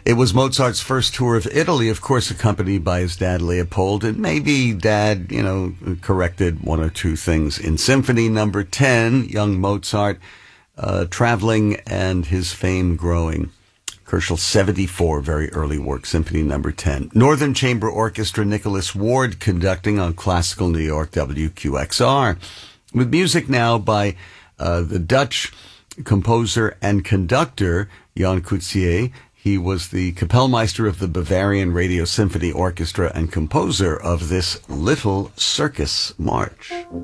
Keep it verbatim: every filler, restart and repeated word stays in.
It was Mozart's first tour of Italy, of course, accompanied by his dad, Leopold, and maybe Dad, you know, corrected one or two things. In Symphony Number ten, young Mozart uh, traveling and his fame growing. Herschel seventy-four, very early work, Symphony Number ten. Northern Chamber Orchestra, Nicholas Ward conducting on Classical New York W Q X R. With music now by uh, the Dutch composer and conductor Jan Coetzee. He was the Kapellmeister of the Bavarian Radio Symphony Orchestra and composer of this Little Circus March.